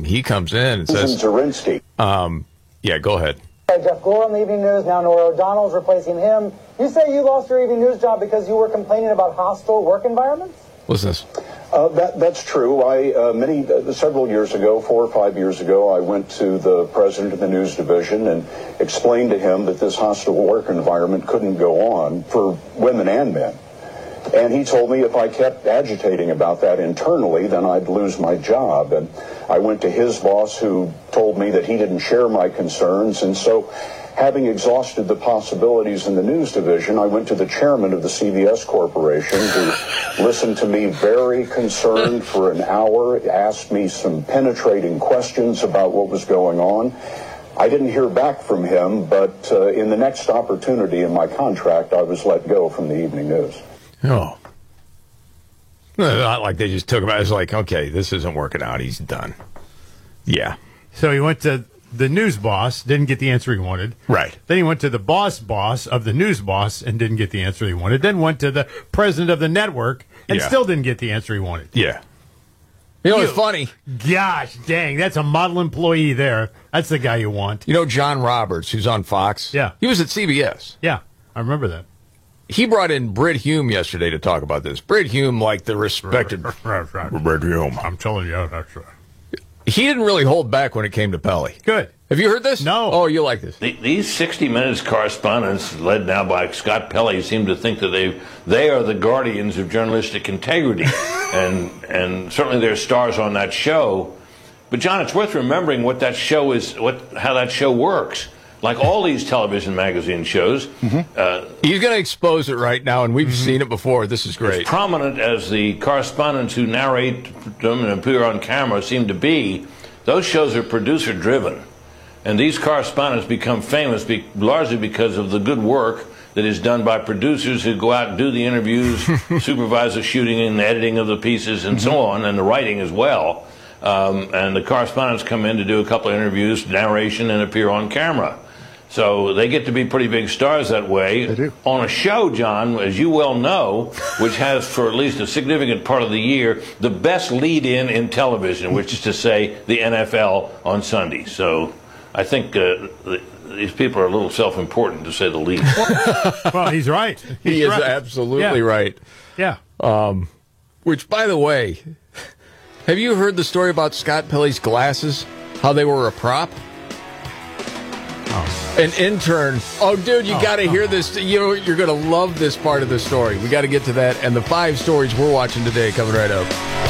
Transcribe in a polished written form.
he comes in and says, Zirinsky. Yeah, go ahead. Jeff Gore on the Evening News, now Nora O'Donnell's replacing him. You say you lost your Evening News job because you were complaining about hostile work environments? Listen to this. That's true. Several years ago, 4 or 5 years ago, I went to the president of the news division and explained to him that this hostile work environment couldn't go on for women and men. And he told me if I kept agitating about that internally, then I'd lose my job. And I went to his boss, who told me that he didn't share my concerns. And so, having exhausted the possibilities in the news division, I went to the chairman of the CBS Corporation, who listened to me very concerned for an hour, asked me some penetrating questions about what was going on. I didn't hear back from him, but in the next opportunity in my contract, I was let go from the Evening News. Oh. Not like they just took him out. It's like, okay, this isn't working out. He's done. Yeah. So he went to the news boss, didn't get the answer he wanted. Right. Then he went to the boss of the news boss and didn't get the answer he wanted. Then went to the president of the network and still didn't get the answer he wanted. Yeah. You know what's funny? Gosh, dang, that's a model employee there. That's the guy you want. You know John Roberts, who's on Fox? Yeah. He was at CBS. Yeah, I remember that. He brought in Brit Hume yesterday to talk about this. Brit Hume, like the respected... Brit Hume. I'm telling you, that's right. He didn't really hold back when it came to Pelly. Good. Have you heard this? No. Oh, you like this. These 60 Minutes correspondents, led now by Scott Pelley, seem to think that they are the guardians of journalistic integrity. and certainly they're stars on that show. But, John, it's worth remembering what that show is, how that show works. Like all these television magazine shows. Mm-hmm. He's going to expose it right now, and we've seen it before. This is great. As prominent as the correspondents who narrate them and appear on camera seem to be, those shows are producer-driven. And these correspondents become famous largely because of the good work that is done by producers who go out and do the interviews, supervise the shooting and the editing of the pieces, and so on, and the writing as well. And the correspondents come in to do a couple of interviews, narration, and appear on camera. So they get to be pretty big stars that way. They do. On a show, John, as you well know, which has for at least a significant part of the year, the best lead-in television, which is to say the NFL on Sunday. So I think these people are a little self-important, to say the least. Well, he's right. He is absolutely right. Yeah. Which, by the way, have you heard the story about Scott Pelley's glasses? How they were a prop? An intern. Oh, dude, you got to hear this. You're going to love this part of the story. We got to get to that and the 5 stories we're watching today coming right up.